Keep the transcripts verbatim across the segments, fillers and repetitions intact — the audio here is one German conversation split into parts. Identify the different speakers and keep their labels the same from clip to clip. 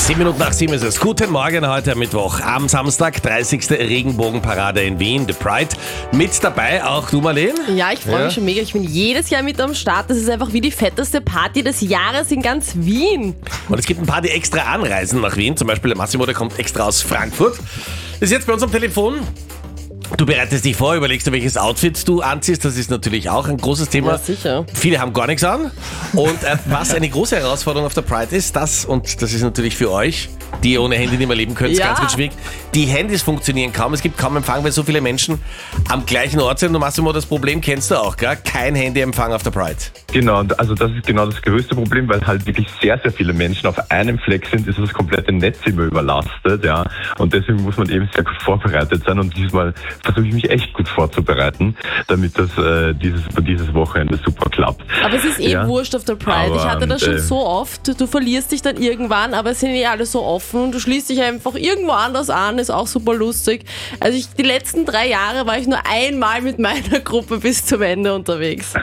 Speaker 1: Sieben Minuten nach sieben ist es. Guten Morgen heute am Mittwoch. Am Samstag, dreißigste Regenbogenparade in Wien, The Pride. Mit dabei auch du, Marlene?
Speaker 2: Ja, ich freue
Speaker 1: Ja.
Speaker 2: mich schon mega. Ich bin jedes Jahr mit am Start. Das ist einfach wie die fetteste Party des Jahres in ganz Wien.
Speaker 1: Und es gibt ein paar, die extra anreisen nach Wien. Zum Beispiel der Massimo, der kommt extra aus Frankfurt. Ist jetzt bei uns am Telefon. Du bereitest dich vor, überlegst du, welches Outfit du anziehst. Das ist natürlich auch ein großes Thema.
Speaker 2: Ja, sicher.
Speaker 1: Viele haben gar nichts an. Und äh, was eine große Herausforderung auf der Pride ist, das, und das ist natürlich für euch, die ihr ohne Handy nicht mehr leben könnt,
Speaker 2: Ja.
Speaker 1: ganz, ganz schwierig. Die Handys funktionieren kaum. Es gibt kaum Empfang, weil so viele Menschen am gleichen Ort sind. Und Massimo, das Problem kennst du auch, gell? Kein Handyempfang auf der Pride.
Speaker 3: Genau, also das ist genau das größte Problem, weil halt wirklich sehr, sehr viele Menschen auf einem Fleck sind, ist das komplette Netz immer überlastet, ja. Und deswegen muss man eben sehr gut vorbereitet sein und diesmal versuche ich mich echt gut vorzubereiten, damit das äh, dieses, dieses Wochenende super klappt.
Speaker 2: Aber es ist eh
Speaker 3: Ja.
Speaker 2: wurscht auf der Pride.
Speaker 3: Aber,
Speaker 2: ich hatte das schon
Speaker 3: äh,
Speaker 2: so oft. Du verlierst dich dann irgendwann, aber es sind eh alle so offen. Du schließt dich einfach irgendwo anders an, ist auch super lustig. Also ich, die letzten drei Jahre war ich nur einmal mit meiner Gruppe bis zum Ende unterwegs.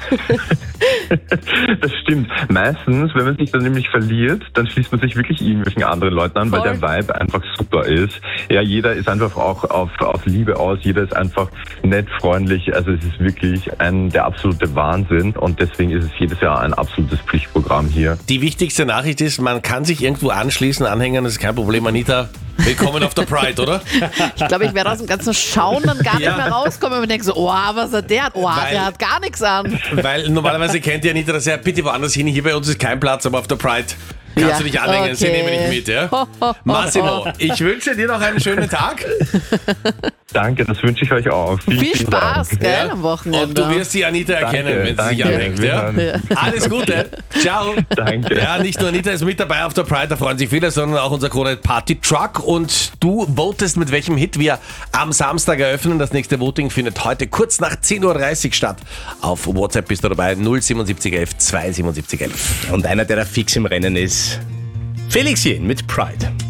Speaker 3: Das stimmt. Meistens, wenn man sich dann nämlich verliert, dann schließt man sich wirklich irgendwelchen anderen Leuten an, weil
Speaker 2: Voll.
Speaker 3: der Vibe einfach super ist. Ja, jeder ist einfach auch auf, auf Liebe aus, jeder ist einfach nett, freundlich. Also es ist wirklich ein der absolute Wahnsinn und deswegen ist es jedes Jahr ein absolutes Pflichtprogramm hier.
Speaker 1: Die wichtigste Nachricht ist, man kann sich irgendwo anschließen, anhängen, das ist kein Problem. Anita, willkommen auf der Pride, oder?
Speaker 4: Ich glaube, ich werde aus dem ganzen Schauen dann gar
Speaker 1: Ja.
Speaker 4: nicht mehr rauskommen und denke so, oh, was hat der? Oh,
Speaker 1: Weil-
Speaker 4: der hat gar nichts an.
Speaker 1: Weil normalerweise kennt ihr Anita das ja, bitte woanders hin, hier bei uns ist kein Platz, aber auf der Pride kannst
Speaker 4: Ja,
Speaker 1: du dich anhängen,
Speaker 4: okay.
Speaker 1: sie nehmen dich mit, ja?
Speaker 4: Ho, ho, ho,
Speaker 1: Massimo,
Speaker 4: ho.
Speaker 1: ich wünsche dir noch einen schönen Tag.
Speaker 3: Danke, das wünsche ich euch auch. Vielen,
Speaker 4: Viel
Speaker 3: vielen
Speaker 4: Spaß,
Speaker 3: Dank.
Speaker 4: gell, am Wochenende.
Speaker 1: Und du wirst die Anita erkennen,
Speaker 3: Danke,
Speaker 1: wenn sie sich
Speaker 3: danke.
Speaker 1: anhängt.
Speaker 3: Wir
Speaker 1: Ja?
Speaker 3: hören.
Speaker 1: Alles Gute. Ciao.
Speaker 3: Danke.
Speaker 1: Ja, nicht nur Anita ist mit dabei auf der Pride, da freuen sich viele, sondern auch unser Krone Party Truck. Und du votest, mit welchem Hit wir am Samstag eröffnen. Das nächste Voting findet heute kurz nach zehn Uhr dreißig statt. Auf WhatsApp bist du dabei, null sieben sieben elf zwei sieben sieben elf.
Speaker 5: Und einer, der da fix im Rennen ist, Felix Jen mit Pride.